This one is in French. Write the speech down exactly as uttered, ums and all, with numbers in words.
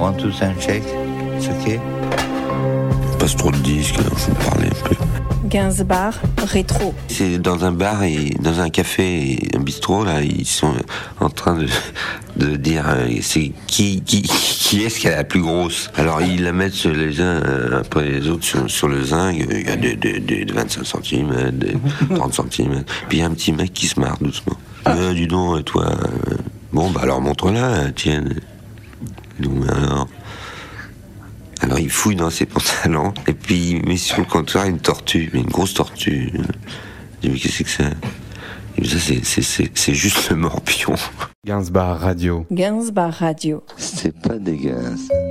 One, two, sound check. C'est ok. Passe trop de disques, faut parler un peu. Gainsbar rétro. C'est dans un bar et dans un café, et un bistrot là, ils sont en train de, de dire euh, c'est qui qui qui est-ce qui a la plus grosse. Alors ils la mettent les uns euh, après les autres sur, sur le zinc. Il y a des, des, des vingt-cinq centimètres, des trente centimètres. Puis il y a un petit mec qui se marre doucement. Euh, dis donc, toi. Euh, bon bah alors montre-la, tienne. Donc alors. Alors il fouille dans ses pantalons et puis il met sur le comptoir une tortue, mais une grosse tortue. Je dis mais qu'est-ce que c'est que ça? Et ça c'est, c'est, c'est, c'est juste le morpion. Gainsbar Radio. Gainsbar Radio. C'est pas dégueulasse.